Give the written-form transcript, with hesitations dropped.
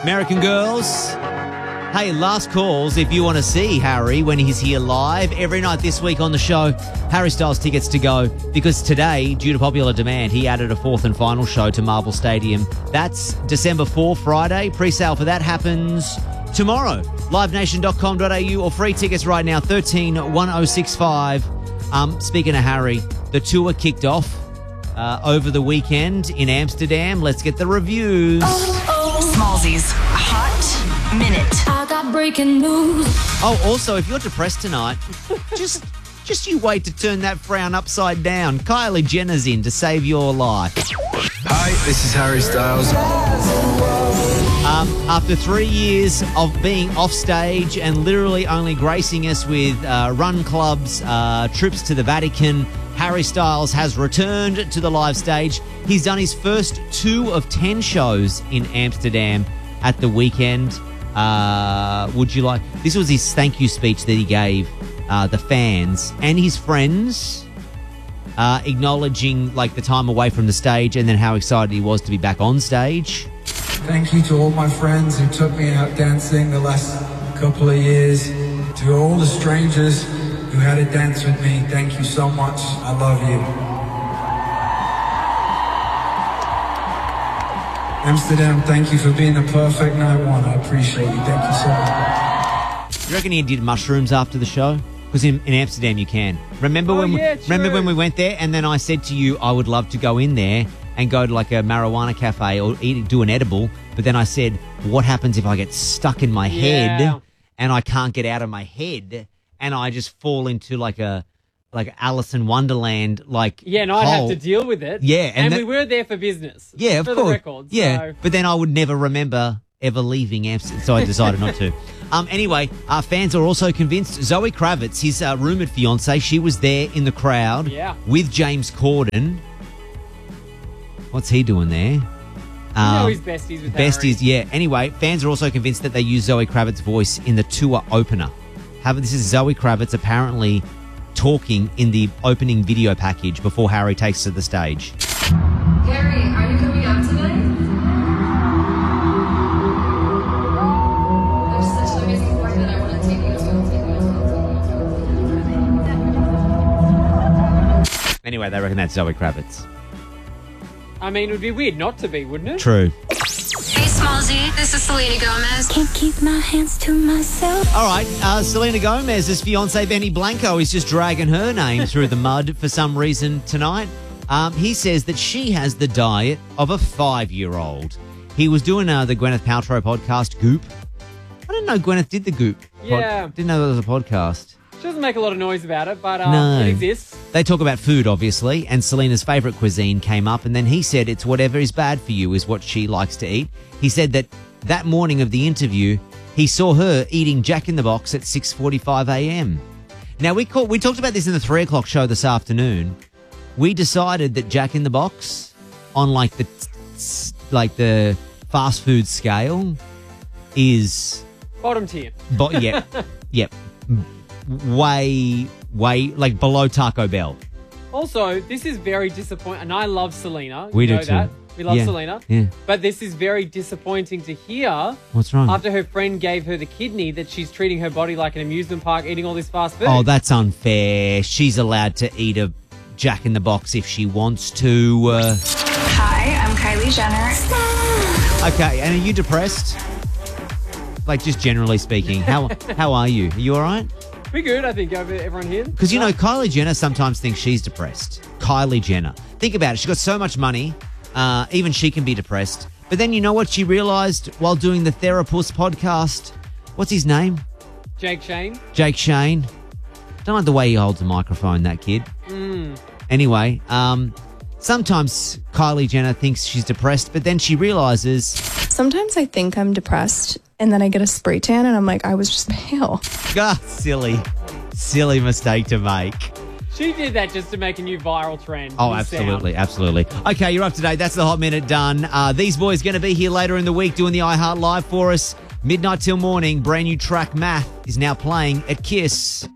American Girls. Hey, last calls if you want to see Harry when he's here live every night this week on the show. Harry Styles tickets to go because today, due to popular demand, he added a fourth and final show to Marvel Stadium. That's December 4, Friday. Pre-sale for that happens tomorrow. livenation.com.au or free tickets right now, 131065. Speaking of Harry, the tour kicked off over the weekend in Amsterdam. Let's get the reviews. Smallzy's Hot Minute. I got breaking news. Oh, also, if you're depressed tonight, just you wait to turn that frown upside down. Kylie Jenner's in to save your life. Hi, this is Harry Styles. After 3 years of being off stage and literally only gracing us with run clubs, trips to the Vatican, Harry Styles has returned to the live stage. He's done his first 2 of 10 shows in Amsterdam at the weekend. This was his thank you speech that he gave the fans and his friends, acknowledging like the time away from the stage and then how excited he was to be back on stage. Thank you to all my friends who took me out dancing the last couple of years. To all the strangers who had a dance with me, thank you so much. I love you. Amsterdam, thank you for being the perfect night one. I appreciate you. Thank you so much. You reckon he did mushrooms after the show? Because in Amsterdam you can. Remember when we went there and then I said to you I would love to go in there and go to like a marijuana cafe or do an edible. But then I said, what happens if I get stuck in my head and I can't get out of my head and I just fall into like Alice in Wonderland I'd have to deal with it. Yeah. And we were there for business. Yeah, of course. course. The record, yeah. So. But then I would never remember ever leaving Amsterdam, so I decided not to. Anyway, our fans are also convinced Zoe Kravitz, his rumoured fiancée, she was there in the crowd with James Corden. What's he doing there? He's besties with Harry. Besties, yeah. Anyway, fans are also convinced that they use Zoe Kravitz's voice in the tour opener. This is Zoe Kravitz apparently talking in the opening video package before Harry takes to the stage. Harry, are you coming out tonight? There's such an amazing party that I want to take you to. Anyway, they reckon that's Zoe Kravitz. I mean, it would be weird not to be, wouldn't it? True. Hey, Smallzy, this is Selena Gomez. Can't keep my hands to myself. All right, Selena Gomez's fiancé Benny Blanco is just dragging her name through the mud for some reason tonight. He says that she has the diet of a 5-year-old. He was doing the Gwyneth Paltrow podcast, Goop. I didn't know Gwyneth did the Goop. Yeah. Didn't know there was a podcast. She doesn't make a lot of noise about it, but No. it exists. They talk about food, obviously, and Selena's favourite cuisine came up, and then he said it's whatever is bad for you is what she likes to eat. He said that morning of the interview, he saw her eating Jack in the Box at 6:45 a.m. Now, we talked about this in the 3 o'clock show this afternoon. We decided that Jack in the Box, on like the fast food scale, is Bottom tier. Yep. Way like below Taco Bell. Also, this is very disappointing, and I love Selena. We do know too. that. We love Yeah. Selena. Yeah. But this is very disappointing to hear. What's wrong? After her friend gave her the kidney, that she's treating her body like an amusement park, eating all this fast food. Oh, that's unfair. She's allowed to eat a Jack in the Box if she wants to. Hi, I'm Kylie Jenner. Okay, and are you depressed? Like, just generally speaking, how are you? Are you all right? We're good, I think, over everyone here. Because, you know, Kylie Jenner sometimes thinks she's depressed. Kylie Jenner. Think about it. She's got so much money. Even she can be depressed. But then you know what she realised while doing the Therapist podcast? What's his name? Jake Shane. Jake Shane. Don't like the way he holds a microphone, that kid. Anyway, sometimes Kylie Jenner thinks she's depressed, but then she realises... Sometimes I think I'm depressed, and then I get a spray tan, and I'm like, I was just pale. Ah, silly mistake to make. She did that just to make a new viral trend. Oh, New absolutely, sound. absolutely. Okay, you're up to date. That's the Hot Minute done. These boys going to be here later in the week doing the iHeart Live for us. Midnight till morning. Brand new track, Math, is now playing at KISS.